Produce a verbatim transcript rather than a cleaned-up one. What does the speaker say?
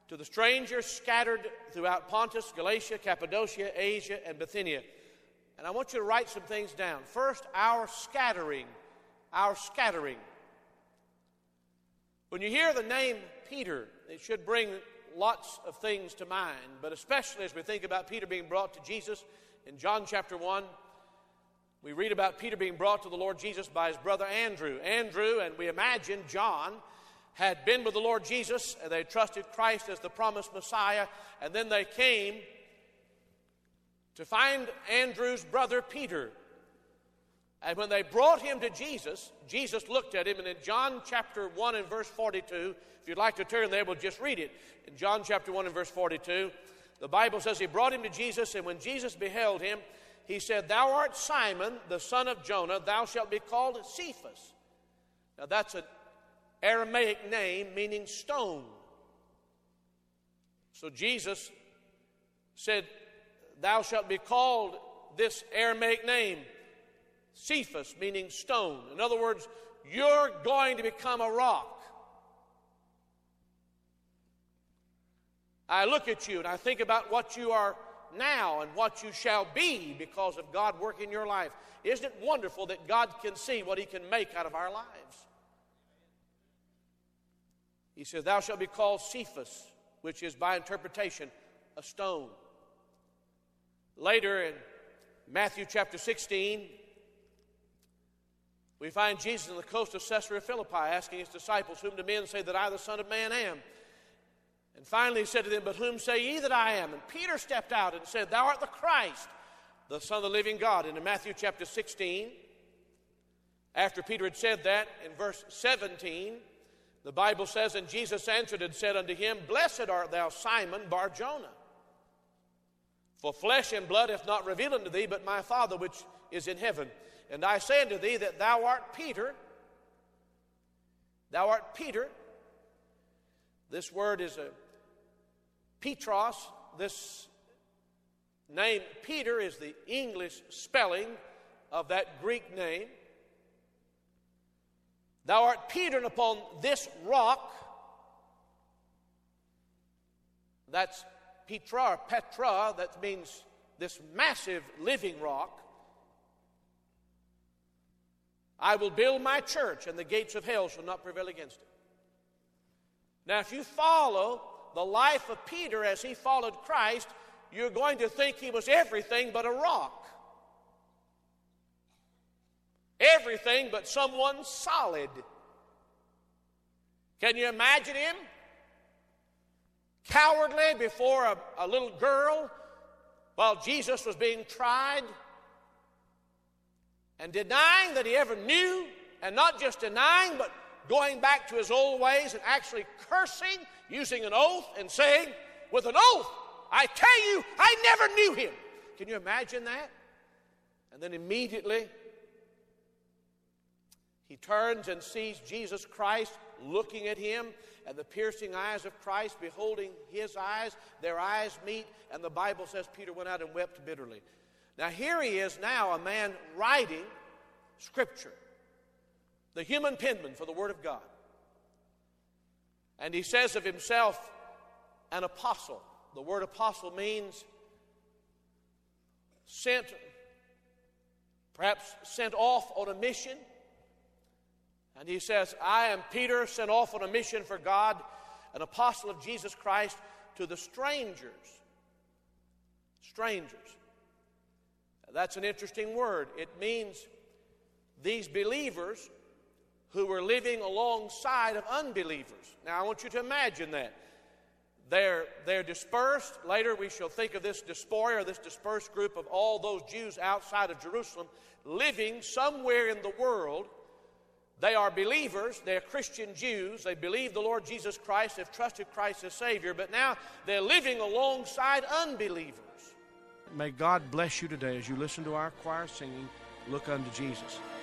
to the strangers scattered throughout Pontus, Galatia, Cappadocia, Asia, and Bithynia. And I want you to write some things down. First, our scattering. Our scattering. When you hear the name Peter, it should bring lots of things to mind, but especially as we think about Peter being brought to Jesus in John chapter one, we read about Peter being brought to the Lord Jesus by his brother Andrew. Andrew, and we imagine John, had been with the Lord Jesus, and they trusted Christ as the promised Messiah, and then they came to find Andrew's brother Peter. And when they brought him to Jesus, Jesus looked at him, and in John chapter one and verse forty-two, if you'd like to turn there, we'll just read it. In John chapter one and verse forty-two, the Bible says he brought him to Jesus, and when Jesus beheld him, he said, "Thou art Simon, the son of Jonah, thou shalt be called Cephas." Now that's an Aramaic name meaning stone. So Jesus said, "Thou shalt be called this Aramaic name, Cephas," meaning stone. In other words, you're going to become a rock. I look at you and I think about what you are now and what you shall be because of God working in your life. Isn't it wonderful that God can see what he can make out of our lives? He says, "Thou shalt be called Cephas," which is by interpretation a stone. Later in Matthew chapter sixteen, we find Jesus on the coast of Caesarea Philippi asking his disciples, "Whom do men say that I, the Son of Man, am?" And finally he said to them, "But whom say ye that I am?" And Peter stepped out and said, "Thou art the Christ, the Son of the living God." And in Matthew chapter sixteen, after Peter had said that, in verse seventeen, the Bible says, "And Jesus answered and said unto him, Blessed art thou, Simon Bar-Jonah. For flesh and blood hath not revealed unto thee, but my Father which is in heaven. And I say unto thee that thou art Peter." Thou art Peter. This word is a Petros. This name Peter is the English spelling of that Greek name. "Thou art Peter, and upon this rock," that's Petra, or Petra, that means this massive living rock, "I will build my church, and the gates of hell shall not prevail against it." Now, if you follow the life of Peter as he followed Christ, you're going to think he was everything but a rock. Everything but someone solid. Can you imagine him? Cowardly before a, a little girl while Jesus was being tried, and denying that he ever knew, and not just denying, but going back to his old ways and actually cursing, using an oath and saying, with an oath, "I tell you, I never knew him." Can you imagine that? And then immediately he turns and sees Jesus Christ looking at him, and the piercing eyes of Christ beholding his eyes. Their eyes meet, and the Bible says Peter went out and wept bitterly. Now here he is now, a man writing Scripture, the human penman for the Word of God. And he says of himself, an apostle. The word apostle means sent, perhaps sent off on a mission. And he says, "I am Peter, sent off on a mission for God, an apostle of Jesus Christ, to the strangers." Strangers. That's an interesting word. It means these believers who were living alongside of unbelievers. Now, I want you to imagine that. They're, they're dispersed. Later we shall think of this diaspora, this dispersed group of all those Jews outside of Jerusalem living somewhere in the world. They are believers. They're Christian Jews. They believe the Lord Jesus Christ. They've trusted Christ as Savior. But now they're living alongside unbelievers. May God bless you today as you listen to our choir singing, "Look Unto Jesus."